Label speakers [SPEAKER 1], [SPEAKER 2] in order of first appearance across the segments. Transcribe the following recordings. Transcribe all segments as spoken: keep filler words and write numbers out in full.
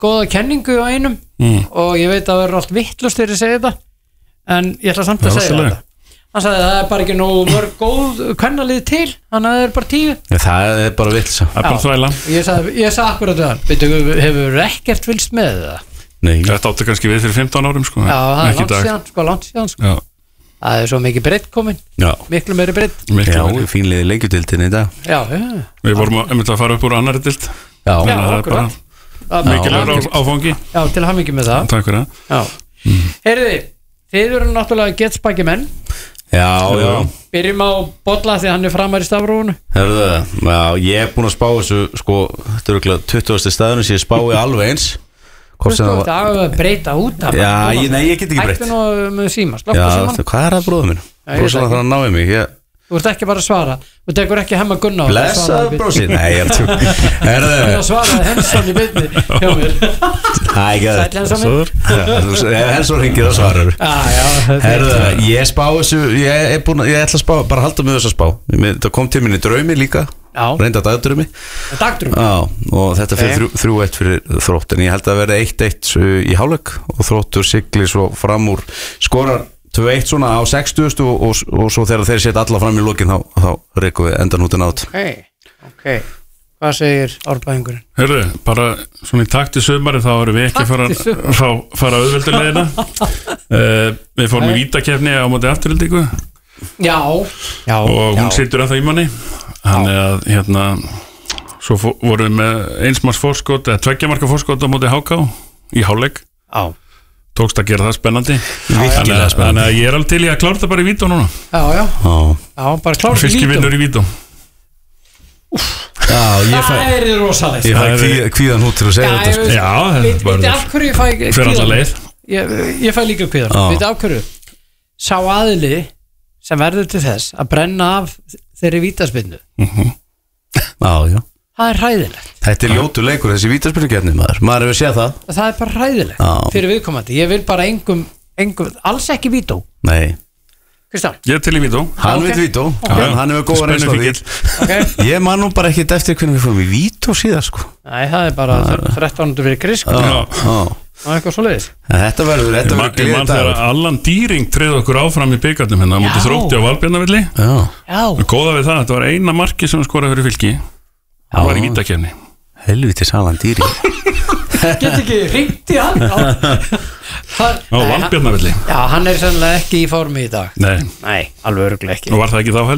[SPEAKER 1] góða kenningu á einum mm. og ég veit að það verður allt vittlust þegar ég segi þetta en ég ætla samt að segja þetta hann sagði að það er bara ekki nógu mörg góð kvennalið til, þannig að það er bara tíu
[SPEAKER 2] ja, það er bara vitlsa
[SPEAKER 3] það er bara þvæla
[SPEAKER 1] ég sagði, ég sagði akkurat það hefur ekkert fylgst með það
[SPEAKER 3] Nei. Þetta átti kannski við fyrir fimmtán árum sko.
[SPEAKER 1] Já, það er langt síðan, sko, langt síðan sko. Það er svo mikið breytt komin já. Miklu meiri breytt
[SPEAKER 2] Já, fínliði leikjudildin í dag
[SPEAKER 1] Já, já
[SPEAKER 3] Við vorum að, að fara upp úr annari dild
[SPEAKER 2] Já,
[SPEAKER 3] já það er bara mikilvægur áfangi
[SPEAKER 1] Já, til að hafa mikið með það
[SPEAKER 3] Takk fyrir það
[SPEAKER 1] mm. Heyriði, þið eru náttúrulega getspaki menn
[SPEAKER 2] Já, já
[SPEAKER 1] Byrjum á Bolla því hann er framar í stafrófunu
[SPEAKER 2] Herðu, já, ég er búin að spá þessu sko, þetta eru tuttugasti staðurinn sem ég spái alveg eins
[SPEAKER 1] Þú veist þú að breyta út af
[SPEAKER 2] Já, ég, nei, ég get ekki breytt
[SPEAKER 1] Hættu nú með síma, slokku
[SPEAKER 2] Já,
[SPEAKER 1] síman
[SPEAKER 2] hvað er það bróðum minn? Bróðsson að það náði mig ég...
[SPEAKER 1] Þú ert ekki bara að svara Þú tekur ekki hemma Gunna
[SPEAKER 2] Blessaður bróðsinn Nei, ég er tjók
[SPEAKER 1] Þú svaraði Hensson í byrni hjá mér
[SPEAKER 2] Æ, ekki það Hensson ringið og svarar Herðu, ég spá þessu Ég er búin að, ég ætla að spá Bara halda með þessu að spá Það kom til minni draumi líka Reynda dagdraumi Og þetta fyrir þrjú eitt fyrir Þrótt En ég held að verði eitt eitt í hálfleik Og Þróttur sigli svo fram úr Skorar tvö eitt svona á sextugustu og, og, og svo þegar þeir setja alla fram í lokin þá, þá reikum við endan út en átt
[SPEAKER 1] Ok, ok Hvað segir árbæðingurinn?
[SPEAKER 3] Hörru, bara svona í takt í sumari þá erum við ekki að fara, fara, fara auðveldulegina uh, Við fórum í vítakefni á móti afturhildingu
[SPEAKER 1] Já, já
[SPEAKER 3] Og hún
[SPEAKER 1] já.
[SPEAKER 3] situr að það í manni Þannig að hérna Svo fó, vorum við með einsmanns fórskot eða tveggja marka fórskot á móti H K í hálfleik
[SPEAKER 1] Já
[SPEAKER 3] Tókst að gera það spennandi
[SPEAKER 2] Virkilega spennandi
[SPEAKER 3] Þannig að ég er alveg til í að klára það bara í vító núna
[SPEAKER 1] Já, já Já, bara klára það í vító
[SPEAKER 3] Fylki vinnur í vító
[SPEAKER 2] Já, ég fæ
[SPEAKER 1] Það er rosalegt
[SPEAKER 2] Ég fæ kví, kvíðan út til að segja þetta
[SPEAKER 3] Já, það
[SPEAKER 1] er bara Viti af hverju ég fæ kvíðan
[SPEAKER 3] Fyrir alla leið
[SPEAKER 1] Ég, ég fæ líka kvíðan Viti af hverju Sá aðili sem verður til þess að brenna af þeirri vítaspinnu
[SPEAKER 2] Já, já
[SPEAKER 1] Það er hræðilegt
[SPEAKER 2] Þetta er ljótu leikur þessi vítaspyrnukeppni maður Maður hefur séð það
[SPEAKER 1] Það er bara hræðilegt
[SPEAKER 2] Já.
[SPEAKER 1] Fyrir viðkomandi Ég vil bara engum, engum Alls ekki vító
[SPEAKER 2] Nei
[SPEAKER 1] Kristján
[SPEAKER 3] Ég er til í vító
[SPEAKER 2] Hann
[SPEAKER 1] Ok.
[SPEAKER 2] veit vító
[SPEAKER 1] Ok.
[SPEAKER 2] Hann hefur góða reynslu af því.
[SPEAKER 1] okay.
[SPEAKER 2] Ég man nú bara ekkert eftir hvernig við fórum í vító síðan sko
[SPEAKER 1] Nei, það er bara þrettán hundruð fyrir Krisk
[SPEAKER 2] Já, já.
[SPEAKER 1] Og eitthvað svo leiðis
[SPEAKER 2] Þetta verður Þetta
[SPEAKER 3] Ég
[SPEAKER 2] verður
[SPEAKER 3] man
[SPEAKER 2] gleðið
[SPEAKER 3] þegar
[SPEAKER 2] dagur
[SPEAKER 3] Allan Dýring treði okkur áfram í byggarnum hérna á móti
[SPEAKER 1] Já.
[SPEAKER 3] Þrótti á Valbjarnarvelli
[SPEAKER 2] Já
[SPEAKER 1] Já
[SPEAKER 3] Góða við það, þetta var eina marki sem skoraði fyrir Fylki Það var í vítakefni
[SPEAKER 2] Helviti salan dýri
[SPEAKER 1] Get ekki hringt í hann
[SPEAKER 3] Á Valbjarnarvelli
[SPEAKER 1] Já, hann er sannlega ekki í formi í dag
[SPEAKER 3] Nei,
[SPEAKER 1] Nei, alveg öruglega ekki
[SPEAKER 3] og var það ekki þá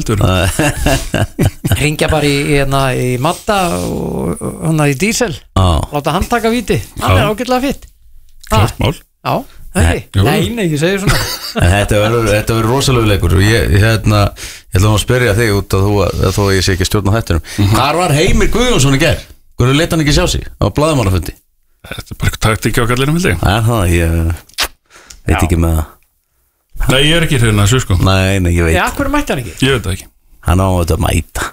[SPEAKER 3] heldur
[SPEAKER 1] Hringja bara í, í, hérna, í Matta og hann í Diesel
[SPEAKER 2] Já
[SPEAKER 1] Láta hann taka víti Hann
[SPEAKER 3] Já.
[SPEAKER 1] er ágætlega fitt
[SPEAKER 3] Klart mál
[SPEAKER 1] Já, það ekki
[SPEAKER 3] Jú.
[SPEAKER 1] Nei, nei, ég segir svona
[SPEAKER 2] En Þetta verður, þetta verður rosalega leikur og ég, hérna, ég ætla nú að spyrja þig út að þú, að þó að ég sé ekki stjórn á hættunum
[SPEAKER 3] Mhm.
[SPEAKER 2] Hvar var Heimir Guðjónsson í gær? Hvernig leit hann ekki sjá sig? Á blaðamannafundi?
[SPEAKER 3] Þetta er bara eitthvað taktík á kallinum held ég
[SPEAKER 2] Það er það, ég veit
[SPEAKER 1] Já.
[SPEAKER 2] ekki með það
[SPEAKER 3] Nei, ég er ekki hrifin að þessu sko
[SPEAKER 2] Nei, nei, ég veit
[SPEAKER 1] Já, hverju mætti hann ekki?
[SPEAKER 3] Ég veit það ekki
[SPEAKER 2] Hann á þetta að mæta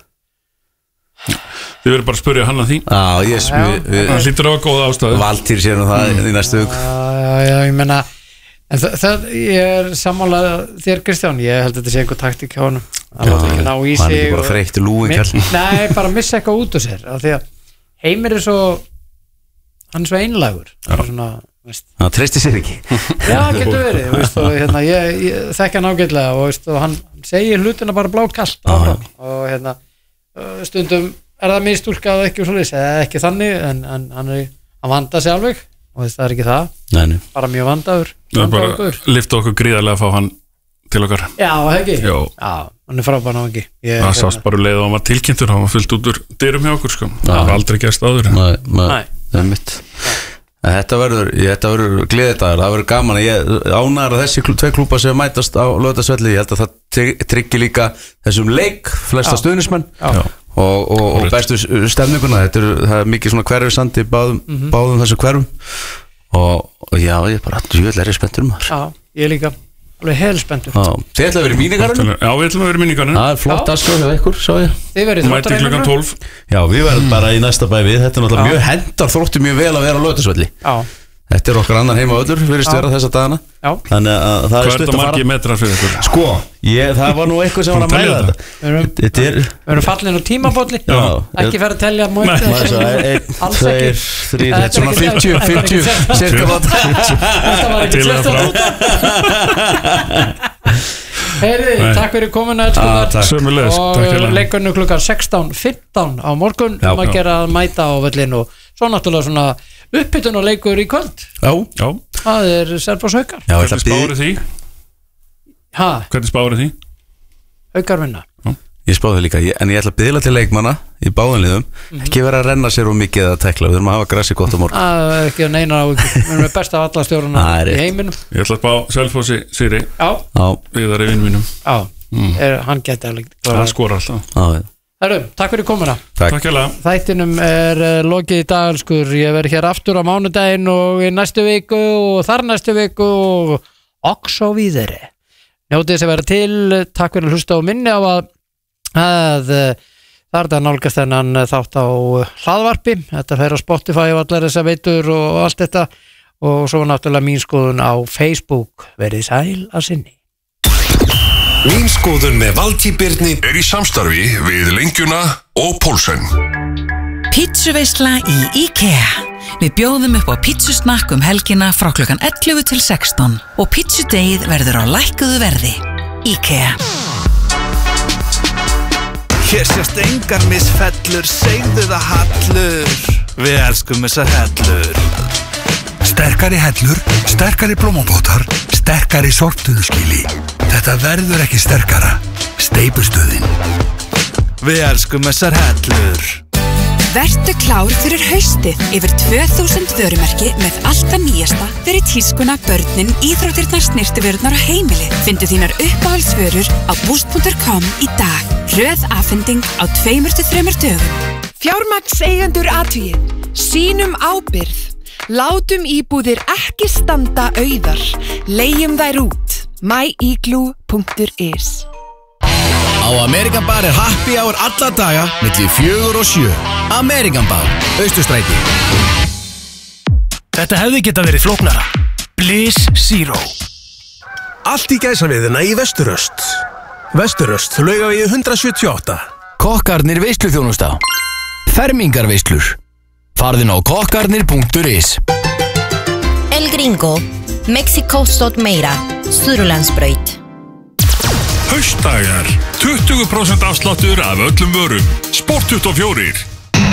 [SPEAKER 3] Þið verður bara að spyrja hann að því
[SPEAKER 2] Já, ég smið
[SPEAKER 3] Það hlýtur á að góða ástæðu
[SPEAKER 2] Valtýr sér nú það í næstu vik
[SPEAKER 1] Já, já, já, ég menna En það, það, ég er sammála þér Kristján Ég held að þetta sé einhver taktík hjá honum Hann láta ekki ná í
[SPEAKER 2] Hann er
[SPEAKER 1] sig
[SPEAKER 2] ekki bara
[SPEAKER 1] og-
[SPEAKER 2] þreyttur lúin
[SPEAKER 1] Mi-
[SPEAKER 2] kall
[SPEAKER 1] Nei, bara missa eitthvað út úr sér af Því að Heimir er svo Hann er svo einlægur Hann er svona, veist
[SPEAKER 2] Það treysti sér ekki
[SPEAKER 1] Já, getur verið, veist, og hérna, ég, ég þekki hann ágætlega og, veist, og hann segir hlutina bara blákalt áfram og hérna, uh, stundum er það mistúlkað ekki og svoleiðis, eða ekki þannig en, en hann, er, hann vandar sig alveg og veist, það er ekki það,
[SPEAKER 2] Nei, nei
[SPEAKER 1] bara mjög vandaður
[SPEAKER 3] Það er
[SPEAKER 1] vandaður
[SPEAKER 3] bara
[SPEAKER 1] gaur.
[SPEAKER 3] lifta okkur gríðarlega að fá hann til okkar
[SPEAKER 1] Já, það ekki?
[SPEAKER 3] Jó.
[SPEAKER 1] Já, hann er frábæn á ekki ég,
[SPEAKER 3] Það sást bara leið og hann var tilkynntur hann var fullt út úr dyrum hjá okkur sko Það var aldrei gerst áður
[SPEAKER 2] Nei, nei,
[SPEAKER 1] Nei.
[SPEAKER 2] það er mitt En Þetta verður, ég, þetta verður gleðidagur, það verður gaman að ég ánægður að þessi klú, tvei klúpa sem mætast á Laugardalsvelli, ég held að það try- tryggi líka þessum leik, flesta
[SPEAKER 1] Já.
[SPEAKER 2] stuðnismenn
[SPEAKER 1] Já.
[SPEAKER 2] og, og, og bestu stefninguna, þetta er, það er mikið svona hverfisandi báðum,
[SPEAKER 1] Mhm.
[SPEAKER 2] báðum þessu hverfum og, og já, ég er bara djúvel er ég spenntur um þar
[SPEAKER 1] Já, ég líka alveg helspenntur
[SPEAKER 2] Já, þið ætla að vera í mínigarinn
[SPEAKER 3] Já, við ætlum að vera í minningarinn
[SPEAKER 2] Það er flott aðskrá hjá ykkur, sá ég
[SPEAKER 1] Þið verið
[SPEAKER 3] Mæti klukkan tólf
[SPEAKER 2] Já, við verðum bara í næsta bæ við, þetta er náttúrulega
[SPEAKER 1] Já.
[SPEAKER 2] mjög hendar þróttu mjög vel að vera á Laugardalsvelli
[SPEAKER 1] Já,
[SPEAKER 2] Þetta er okkar annar heima öllur fyrir stjara þessa dagana.
[SPEAKER 1] Já.
[SPEAKER 2] Þannig að það er stutt að fara.
[SPEAKER 3] Hvað er þetta margir metrar fyrir ykkur?
[SPEAKER 2] Sko, ég, það var nú eitthvað sem var að mæla þetta. Þetta er...
[SPEAKER 1] Við erum fallin á tímabólli. Já. Ekki fara að telja móti.
[SPEAKER 2] Einn, tveir, þrír, þetta er svona fimmtíu, fimmtíu, cirka bát.
[SPEAKER 1] Þetta var ekki sérstofn. Heyri, takk fyrir komuna og leikurnu klukkan sextán fimmtán á morgun um að gera að mæta á völlin og svo náttúrulega svona uppbytun og leikur í kvöld.
[SPEAKER 2] Já, já.
[SPEAKER 1] Það er Selfoss Haukar.
[SPEAKER 3] Hvernig spáir því?
[SPEAKER 1] Hæ?
[SPEAKER 3] Hvernig spáir því?
[SPEAKER 1] Haukar vinna.
[SPEAKER 2] Já. Ég spáði það líka, en ég ætla að biðla til leikmanna í báðanliðum, mm-hmm. ekki vera að renna sér og mikið að tekla, við þurfum að hafa græsi gott á morgun.
[SPEAKER 1] Það er ekki að neina á ykkur, við erum með besta af alla stjórnuna í heiminum.
[SPEAKER 3] Ég ætla að spá Selfossi Siri.
[SPEAKER 1] Já.
[SPEAKER 2] Já.
[SPEAKER 3] Við þar í vinn mínum.
[SPEAKER 1] Já, mm. er, hann geti alveg.
[SPEAKER 3] Það skora alltaf.
[SPEAKER 2] Já.
[SPEAKER 1] Herru, takk fyrir komuna.
[SPEAKER 2] Takk.
[SPEAKER 3] Takk hérlega.
[SPEAKER 1] Þættinum er uh, lokið í dag, skur, ég verð hér aftur á mánudaginn og í næstu viku og þar næstu viku og også víðari. Njótið þess að vera til, takk fyrir að hlusta og minni á að að það er það nálgast þennan þátt á hlaðvarpi, þetta fer á Spotify og allar þessar veitur og allt þetta og svo náttúrulega mín skoðun á Facebook, verið sæl að sinni.
[SPEAKER 4] Mín skoðun með Valtý Birni er í samstarfi við Lengjuna og Pólsen.
[SPEAKER 5] Pítsuveisla í IKEA. Við bjóðum upp á pítsusnakk um helgina frá klukkan ellefu til sextán og pítsudegið verður á lækkuðu verði. IKEA.
[SPEAKER 6] Hér sést engar misfellur, segðu það hallur. Við elskum þessar hellur.
[SPEAKER 7] Sterkari hellur, sterkari blómabótar, sterkari sortuðuskili. Þetta verður ekki sterkara. Steypustöðin.
[SPEAKER 6] Við elskum þessar hellur.
[SPEAKER 8] Vertu klár fyrir haustið yfir tvö þúsund vörumerki með allt það nýjasta fyrir tískuna, börnin, íþróttirnar, snyrtivörurnar og heimilið. Findu þínar uppáhaldsvörur á boost punktur com í dag. Röð afhending á tveimur til þremur dögum.
[SPEAKER 9] Fjármagnseigendur athugið. Sýnum ábyrgð. Látum íbúðir ekki standa auðar. Leigjum þær út. my igloo punktur is.
[SPEAKER 10] Á Amerikan Bar er happy hour alla daga milli fjögur og sjö. Amerikan Bar, Austurstræti.
[SPEAKER 11] Þetta hefði geta verið flóknara. Bliss Zero.
[SPEAKER 12] Allt í gæsaviðina í Vesturöst. Vesturöst, Laugavegi hundrað sjötíu og átta.
[SPEAKER 10] Kokkarnir veisluþjónusta. Fermingarveislur. Farðin á kokkarnir punktur is.
[SPEAKER 13] El Gringo, Mexico stótt meira, Suðurlandsbraut.
[SPEAKER 14] Haustdagar, tuttugu prósent afsláttur af öllum vörum. Sport tuttugu og fjögur.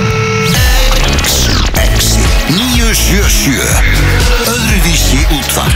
[SPEAKER 4] X, X, níu sjö sjö. Öðruvísi útvarp.